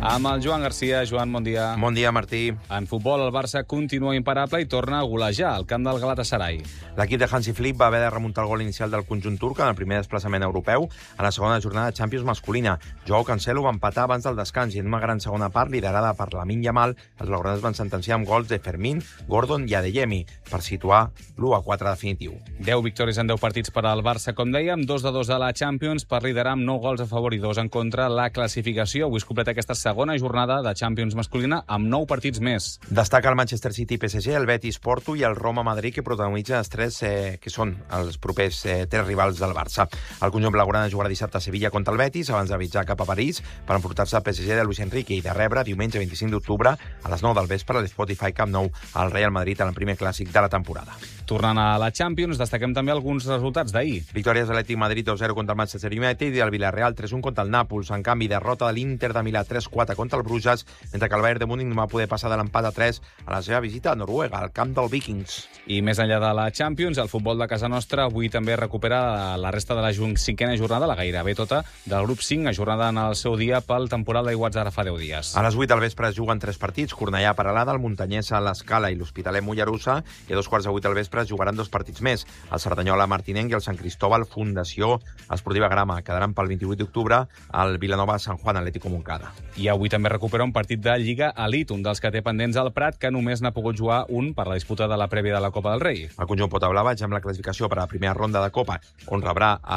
Amb el Joan Garcia. Joan, bon dia. Bon dia, Martí. En futbol, el Barça continua imparable i torna a golejar al camp del Galatasaray. L'equip de Hansi Flick va haver de remuntar el gol inicial del conjunt turc en el primer desplaçament europeu a la segona jornada de Champions masculina. Joao Cancelo va empatar abans del descans i en una gran segona part, liderada per Lamine Yamal, els blaugranes van sentenciar amb gols de Fermín, Gordon i Adeyemi per situar l'1-4 definitiu. 10 victòries en 10 partits per al Barça, com dèiem, 2-2 a la Champions per liderar amb 9 gols a favor i 2 en contra la classificació. Avui es completa aquesta segona jornada de Champions masculina amb 9 partits més. Destaca el Manchester City PSG, el Betis Porto i el Roma-Madrid, que protagonitzen els tres que són els propers tres rivals del Barça. El conjunt blaugrana jugarà dissabte a Sevilla contra el Betis abans de viatjar cap a París per enfrontar-se al PSG de Luis Enrique i de rebre diumenge 25 d'octubre a les 9 del vespre a l'Spotify Camp Nou al Real Madrid en el primer clàssic de la temporada. Tornant a la Champions, destaquem també alguns resultats d'ahir. Victòries de l'Atlètic Madrid 2-0 contra el Manchester United i el Villarreal 3-1 contra el Nàpols. En canvi, derrota de l'Inter de Milà 3-4 contra el Bruges, mentre que el Bayern de Múnich no va poder passar de l'empat a 3 a la seva visita a Noruega, al camp del Vikings. I més enllà de la Champions, el futbol de casa nostra avui també recupera la resta de la cinquena jornada, la gairebé tota, del grup 5, ajornada en el seu dia pel temporal d'aiguats ara fa 10 dies. A les 8 del vespre es juguen 3 partits, Cornellà, Peralada, el Montanyesa, l'Escala i l'Hospitalet Mollerussa, i a 2:15 del vespre es jugaran 2 partits més, el Cerdanyola Martinenc i el Sant Cristóbal Fundació Esportiva Grama, quedaran pel 28 d'octubre al Vilanova Sant Juan Atlético Montcada. I avui també recupera un partit de Lliga Elite, un dels que té pendents al Prat, que només n'ha pogut jugar un per la disputa de la prèvia de la Copa del Rei. El conjunt Pota Blava ja amb la classificació per a la primera ronda de Copa, on rebrà